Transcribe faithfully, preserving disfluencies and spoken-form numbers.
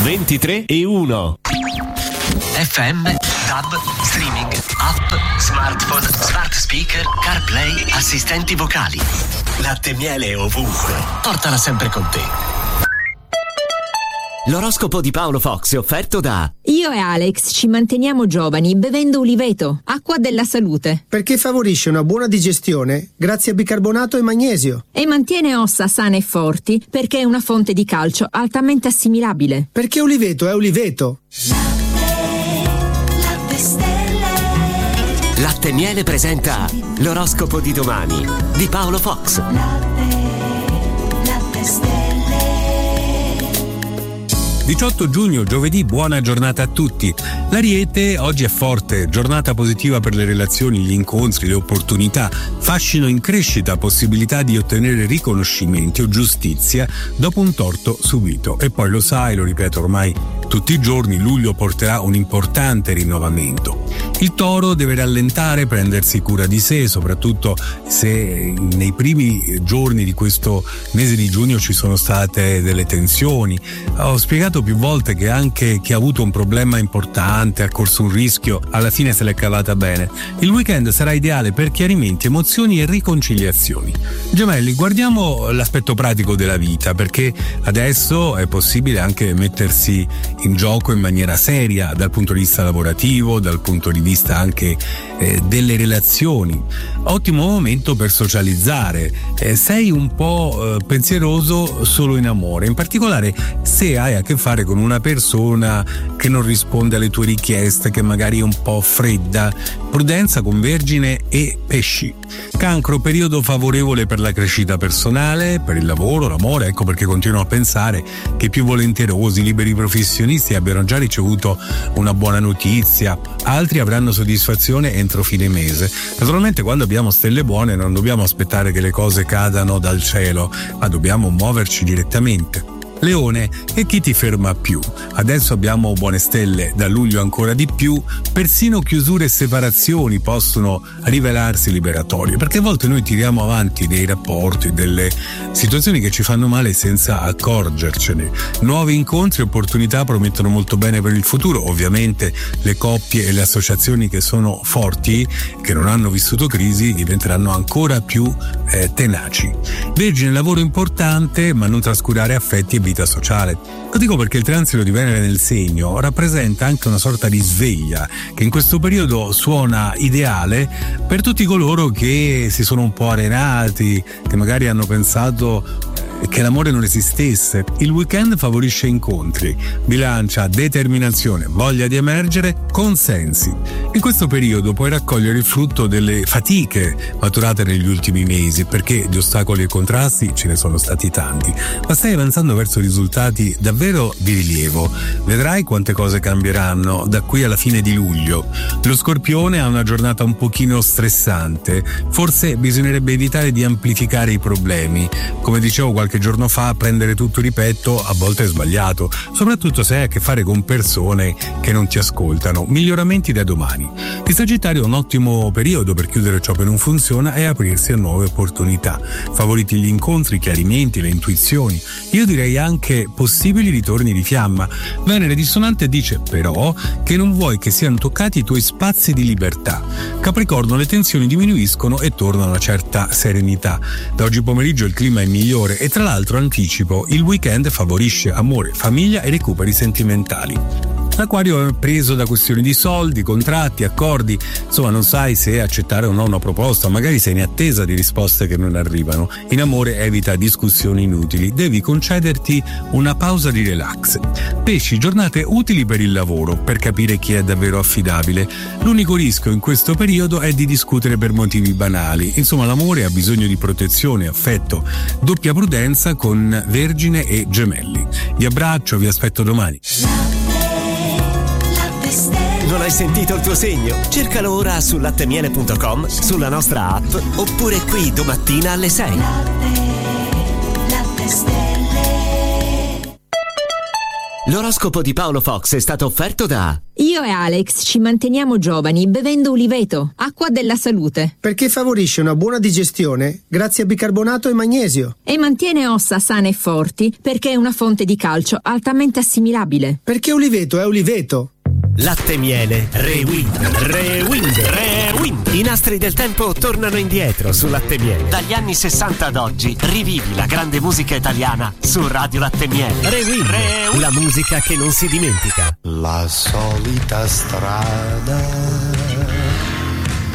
ventitré e uno. F M, DAB, streaming, app, smartphone, smart speaker, CarPlay, assistenti vocali. Latte miele ovunque. Portala sempre con te. L'oroscopo di Paolo Fox è offerto da Io e Alex ci manteniamo giovani bevendo Uliveto, acqua della salute. Perché favorisce una buona digestione grazie a bicarbonato e magnesio. E mantiene ossa sane e forti perché è una fonte di calcio altamente assimilabile. Perché Uliveto è Uliveto. Latte Miele presenta l'oroscopo di domani di Paolo Fox. Latte, latte stelle. diciotto giugno, giovedì, buona giornata a tutti. L'Ariete oggi è forte, giornata positiva per le relazioni, gli incontri, le opportunità, fascino in crescita, possibilità di ottenere riconoscimenti o giustizia dopo un torto subito. E poi lo sai, lo ripeto ormai tutti i giorni, luglio porterà un importante rinnovamento. Il Toro deve rallentare, prendersi cura di sé, soprattutto se nei primi giorni di questo mese di giugno ci sono state delle tensioni. Ho spiegato più volte che anche chi ha avuto un problema importante, ha corso un rischio, alla fine se l'è cavata bene. Il weekend sarà ideale per chiarimenti, emozioni e riconciliazioni. Gemelli, guardiamo l'aspetto pratico della vita, perché adesso è possibile anche mettersi in gioco in maniera seria dal punto di vista lavorativo, dal punto di vista anche eh, delle relazioni. Ottimo momento per socializzare. Eh, sei un po' eh, pensieroso solo in amore, in particolare se hai a che fare con una persona che non risponde alle tue richieste, che magari è un po' fredda. Prudenza con Vergine e Pesci. Cancro, periodo favorevole per la crescita personale, per il lavoro, l'amore. Ecco perché continuo a pensare che i più volenterosi, liberi professionisti abbiano già ricevuto una buona notizia, altri avranno soddisfazione entro fine mese. Naturalmente quando abbiamo stelle buone non dobbiamo aspettare che le cose cadano dal cielo, ma dobbiamo muoverci direttamente. Leone, e chi ti ferma più? Adesso abbiamo buone stelle, da luglio ancora di più, persino chiusure e separazioni possono rivelarsi liberatorie, perché a volte noi tiriamo avanti dei rapporti, delle situazioni che ci fanno male senza accorgercene. Nuovi incontri e opportunità promettono molto bene per il futuro. Ovviamente le coppie e le associazioni che sono forti, che non hanno vissuto crisi, diventeranno ancora più eh, tenaci. Vergine, lavoro importante, ma non trascurare affetti e vita sociale. Lo dico perché il transito di Venere nel segno rappresenta anche una sorta di sveglia che in questo periodo suona ideale per tutti coloro che si sono un po' arenati, che magari hanno pensato che l'amore non esistesse. Il weekend favorisce incontri, Bilancia, determinazione, voglia di emergere, consensi. In questo periodo puoi raccogliere il frutto delle fatiche maturate negli ultimi mesi, perché di ostacoli e contrasti ce ne sono stati tanti, ma stai avanzando verso risultati davvero di rilievo. Vedrai quante cose cambieranno da qui alla fine di luglio. Lo Scorpione ha una giornata un pochino stressante, forse bisognerebbe evitare di amplificare i problemi. Come dicevo qualche giorno fa, prendere tutto di petto a volte è sbagliato, soprattutto se hai a che fare con persone che non ti ascoltano. Miglioramenti da domani. Il Sagittario è un ottimo periodo per chiudere ciò che non funziona e aprirsi a nuove opportunità. Favoriti gli incontri, i chiarimenti, le intuizioni. Io direi anche possibili ritorni di fiamma. Venere dissonante dice però che non vuoi che siano toccati i tuoi spazi di libertà. Capricorno, le tensioni diminuiscono e torna una certa serenità. Da oggi pomeriggio il clima è migliore e tra l'altro anticipo, il weekend favorisce amore, famiglia e recuperi sentimentali. L'Acquario è preso da questioni di soldi, contratti, accordi, insomma non sai se accettare o no una proposta, magari sei in attesa di risposte che non arrivano. In amore evita discussioni inutili, devi concederti una pausa di relax. Pesci, giornate utili per il lavoro, per capire chi è davvero affidabile. L'unico rischio in questo periodo è di discutere per motivi banali. Insomma, l'amore ha bisogno di protezione, affetto, doppia prudenza con Vergine e Gemelli. Vi abbraccio, vi aspetto domani. Non hai sentito il tuo segno? Cercalo ora su lattemiele punto com, sulla nostra app, oppure qui domattina alle sei. Latte, latte stelle. L'oroscopo di Paolo Fox è stato offerto da... Io e Alex ci manteniamo giovani bevendo Uliveto, acqua della salute. Perché favorisce una buona digestione grazie a bicarbonato e magnesio. E mantiene ossa sane e forti perché è una fonte di calcio altamente assimilabile. Perché Uliveto è Uliveto. Latte miele Rewind. Rewind. Rewind. I nastri del tempo tornano indietro su Latte miele. Dagli anni sessanta ad oggi rivivi la grande musica italiana su Radio Latte miele. Rewind. Rewind. La musica che non si dimentica. La solita strada